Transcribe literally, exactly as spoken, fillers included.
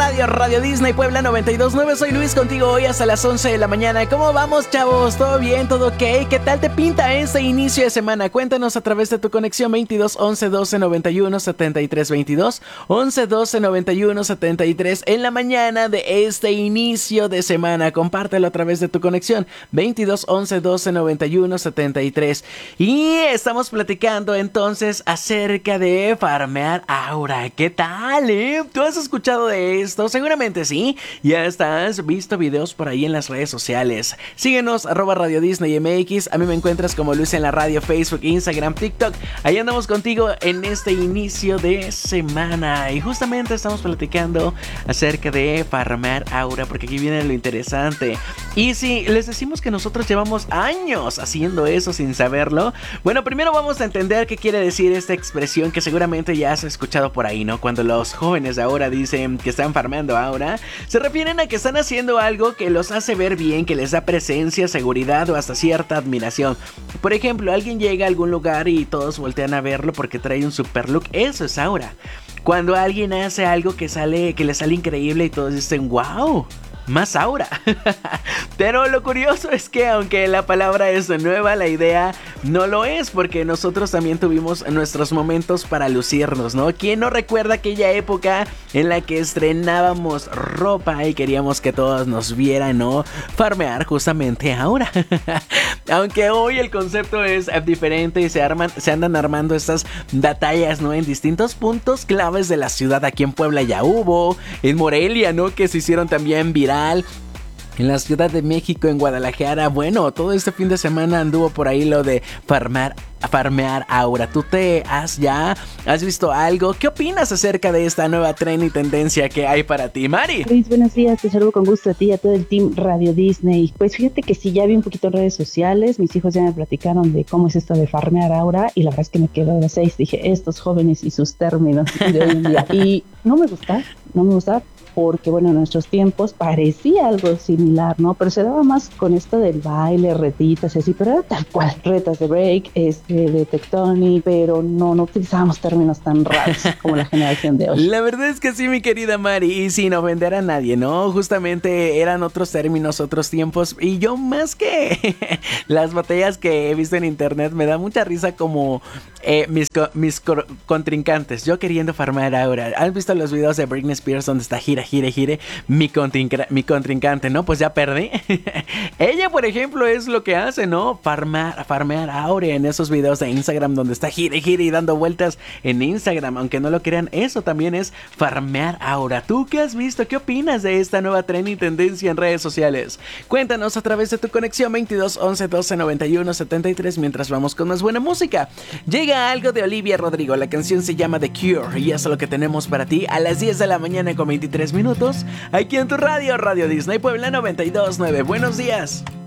radio, Radio Disney Puebla noventa y dos punto nueve. Soy Luis, contigo hoy hasta las once de la mañana. ¿Cómo vamos, chavos? ¿Todo bien? ¿Todo ok? ¿Qué tal te pinta este inicio de semana? Cuéntanos a través de tu conexión veintidós once doce noventa y uno setenta y tres veintidós, once doce noventa y uno setenta y tres en la mañana de este inicio de semana. Compártelo a través de tu conexión veintidós once doce noventa y uno setenta y tres. Y estamos platicando entonces acerca de farmear aura. ¿Qué tal, eh? ¿Tú has escuchado de esto? Seguramente sí. Ya estás visto videos por ahí en las redes sociales. Síguenos, arroba Radio Disney M X. A mí me encuentras como Luis en la radio, Facebook, Instagram, TikTok. Ahí andamos contigo en este inicio de semana. Y justamente estamos platicando acerca de farmear aura, porque aquí viene lo interesante. Y si les decimos que nosotros llevamos años haciendo eso sin saberlo, bueno, primero vamos a entender qué quiere decir esta expresión que seguramente ya has escuchado por ahí, ¿no? Cuando los jóvenes de ahora dicen que están farmeando aura, se refieren a que están haciendo algo que los hace ver bien, que les da presencia, seguridad o hasta cierta admiración. Por ejemplo, alguien llega a algún lugar y todos voltean a verlo porque trae un super look. Eso es aura. Cuando alguien hace algo que sale, que le sale increíble y todos dicen ¡wow! Más aura. Pero lo curioso es que aunque la palabra es nueva, la idea no lo es, porque nosotros también tuvimos nuestros momentos para lucirnos, ¿no? ¿Quién no recuerda aquella época en la que estrenábamos ropa y queríamos que todos nos vieran, ¿no? Farmear justamente aura. Aunque hoy el concepto es diferente y se arman, se andan armando estas batallas, ¿no? En distintos puntos claves de la ciudad. Aquí en Puebla ya hubo, en Morelia, ¿no? Que se hicieron también virales. En la Ciudad de México, en Guadalajara, bueno, todo este fin de semana anduvo por ahí lo de farmear, farmear aura. ¿Tú te has ya, has visto algo? ¿Qué opinas acerca de esta nueva tren y tendencia que hay para ti, Mari? Luis, buenos días, te saludo con gusto a ti y a todo el team Radio Disney. Pues fíjate que sí, ya vi un poquito en redes sociales, mis hijos ya me platicaron de cómo es esto de farmear aura y la verdad es que me quedé de seis, dije, estos jóvenes y sus términos de hoy en día. Y no me gusta, no me gusta. Porque, bueno, en nuestros tiempos parecía algo similar, ¿no? Pero se daba más con esto del baile, retitas y así, pero era tal cual, retas de break, este, de tectonic, pero no, no utilizábamos términos tan raros como la generación de hoy. La verdad es que sí, mi querida Mari, y sin ofender a nadie, ¿no? Justamente eran otros términos, otros tiempos, y yo más que las batallas que he visto en internet, me da mucha risa como eh, mis, co- mis co- contrincantes, yo queriendo farmear ahora. ¿Has visto los videos de Britney Spears donde está gira, gire, gire, mi, contrinca- mi contrincante, ¿no? Pues ya perdí. Ella, por ejemplo, es lo que hace, ¿no? Farmar, farmear aura en esos videos de Instagram donde está gire, gire y dando vueltas en Instagram. Aunque no lo crean, eso también es farmear aura. ¿Tú qué has visto? ¿Qué opinas de esta nueva tren y tendencia en redes sociales? Cuéntanos a través de tu conexión veintidós once doce noventa y uno setenta y tres mientras vamos con más buena música. Llega algo de Olivia Rodrigo. La canción se llama The Cure y eso es lo que tenemos para ti a las diez de la mañana con veintitrés minutos, aquí en tu radio, Radio Disney Puebla noventa y dos punto nueve. Buenos días.